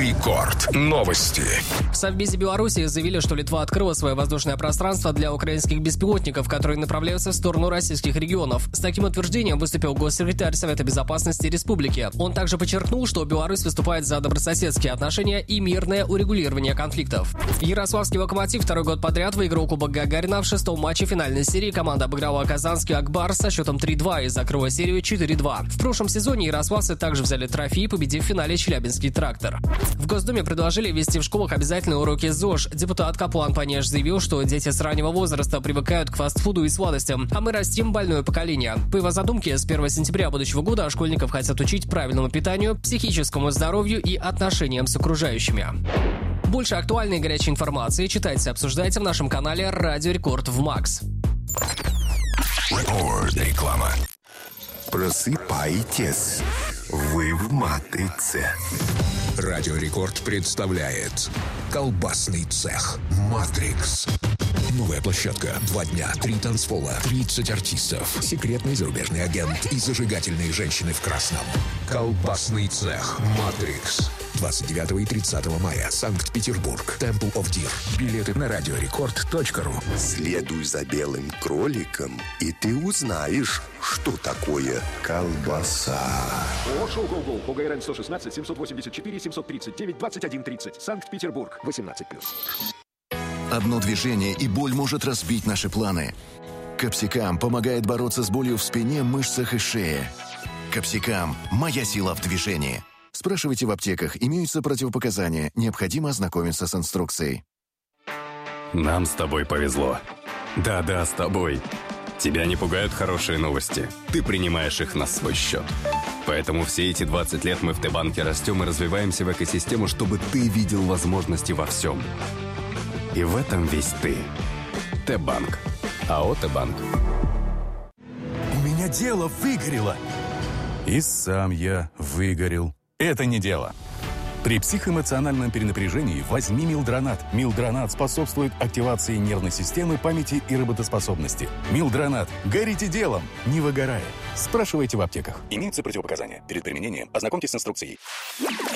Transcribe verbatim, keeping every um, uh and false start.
Рекорд. Новости. В Совбезе Беларуси заявили, что Литва открыла свое воздушное пространство для украинских беспилотников, которые направляются в сторону российских регионов. С таким утверждением выступил госсекретарь Совета Безопасности Республики. Он также подчеркнул, что Беларусь выступает за добрососедские отношения и мирное урегулирование конфликтов. Ярославский «Локомотив» второй год подряд выиграл Кубок Гагарина. В шестом матче финальной серии команда обыграла казанский «Акбар» со счетом три-два и закрыла серию четыре-два. В прошлом сезоне ярославцы также взяли трофей, победив в финале «Челябинский трактор». В Госдуме предложили ввести в школах обязательные уроки ЗОЖ. Депутат Каплан Панеш заявил, что дети с раннего возраста привыкают к фастфуду и сладостям, а мы растим больное поколение. По его задумке, с первого сентября будущего года школьников хотят учить правильному питанию, психическому здоровью и отношениям с окружающими. Больше актуальной и горячей информации читайте и обсуждайте в нашем канале «Радио Рекорд» в Макс. Реклама. Просыпайтесь, вы в матрице. Радио Рекорд представляет колбасный цех «Матрикс». Новая площадка. Два дня, три танцпола, тридцать артистов, секретный зарубежный агент и зажигательные женщины в красном. Колбасный цех «Матрикс». двадцать девятого и тридцатого мая. Санкт-Петербург. Temple of Deer. Билеты на радиорекорд точка ру. Следуй за белым кроликом, и ты узнаешь, что такое колбаса. ООО «Шоу-Гоу-Гоу» по ГРН сто шестнадцать семьсот восемьдесят четыре семьсот тридцать девять двадцать один тридцать. Санкт-Петербург. восемнадцать плюс. Одно движение, и боль может разбить наши планы. Капсикам помогает бороться с болью в спине, мышцах и шее. Капсикам – моя сила в движении. Спрашивайте в аптеках, имеются противопоказания, необходимо ознакомиться с инструкцией. Нам с тобой повезло. Да-да, с тобой. Тебя не пугают хорошие новости. Ты принимаешь их на свой счет. Поэтому все эти двадцать лет мы в Т-банке растем и развиваемся в экосистему, чтобы ты видел возможности во всем. И в этом весь ты. Т-банк. АО «Т-банк». У меня дело выгорело. И сам я выгорел. Это не дело. При психоэмоциональном перенапряжении возьми Милдронат. Милдронат способствует активации нервной системы, памяти и работоспособности. Милдронат. Горите делом, не выгорая. Спрашивайте в аптеках. Имеются противопоказания. Перед применением ознакомьтесь с инструкцией.